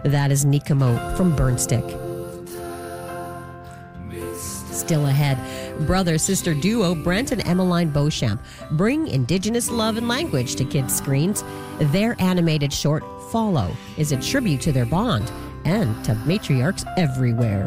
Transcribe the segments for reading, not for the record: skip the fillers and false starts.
That is Nikamo from Burnstick. Still ahead, brother-sister duo Brent and Emmeline Beauchamp bring Indigenous love and language to kids' screens. Their animated short, Follow, is a tribute to their bond and to matriarchs everywhere.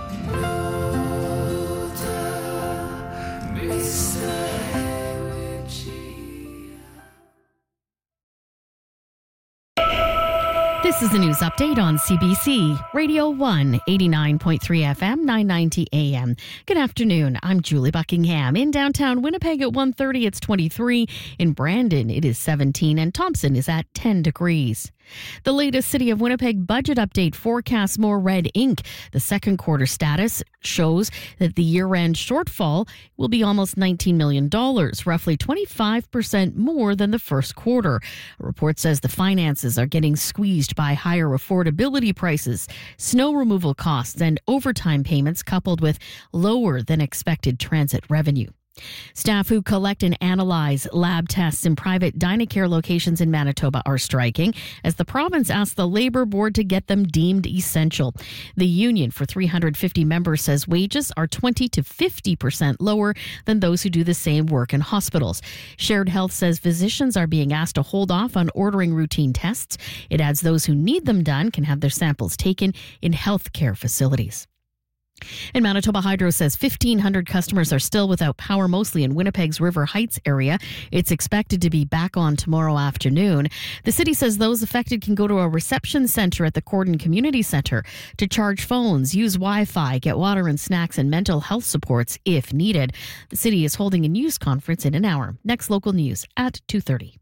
This is the news update on CBC Radio 1, 89.3 FM, 990 AM. Good afternoon. I'm Julie Buckingham. In downtown Winnipeg at 1:30, it's 23. In Brandon, it is 17, and Thompson is at 10 degrees. The latest City of Winnipeg budget update forecasts more red ink. The second quarter status shows that the year-end shortfall will be almost $19 million, roughly 25% more than the first quarter. A report says the finances are getting squeezed by higher affordability prices, snow removal costs, and overtime payments coupled with lower than expected transit revenue. Staff who collect and analyze lab tests in private Dynacare locations in Manitoba are striking as the province asks the Labour Board to get them deemed essential. The union for 350 members says wages are 20 to 50% lower than those who do the same work in hospitals. Shared Health says physicians are being asked to hold off on ordering routine tests. It adds those who need them done can have their samples taken in healthcare facilities. And Manitoba Hydro says 1,500 customers are still without power, mostly in Winnipeg's River Heights area. It's expected to be back on tomorrow afternoon. The city says those affected can go to a reception center at the Corden Community Center to charge phones, use Wi-Fi, get water and snacks and mental health supports if needed. The city is holding a news conference in an hour. Next local news at 2:30.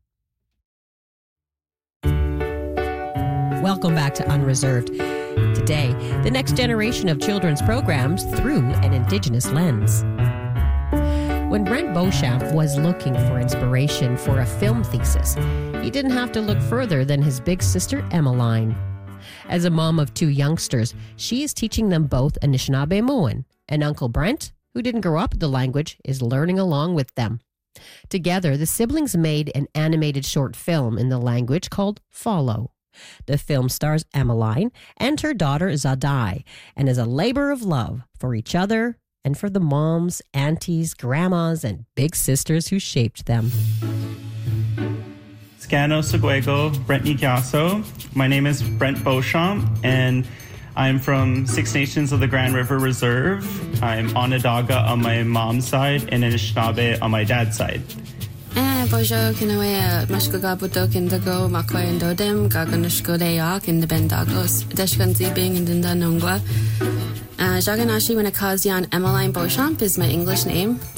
Welcome back to Unreserved. Today, the next generation of children's programs through an Indigenous lens. When Brent Beauchamp was looking for inspiration for a film thesis, he didn't have to look further than his big sister, Emmeline. As a mom of two youngsters, she is teaching them both Anishinaabe and Uncle Brent, who didn't grow up with the language, is learning along with them. Together, the siblings made an animated short film in the language called Follow. The film stars Emmeline and her daughter Zadai and is a labor of love for each other and for the moms, aunties, grandmas, and big sisters who shaped them. Scano Seguego, Brent Nikiaso. My name is Brent Beauchamp, and I'm from Six Nations of the Grand River Reserve. I'm Onondaga on my mom's side and Anishinaabe on my dad's side. Bonjour, Kinawea, Mashkoga Budok in the Go, Makoy and Dodem, Gaganashko Dayak in the Bendagos, Deshkanzi being in Dinda Nungwa. Jaganashi Winakazian Emmeline Beauchamp is my English name.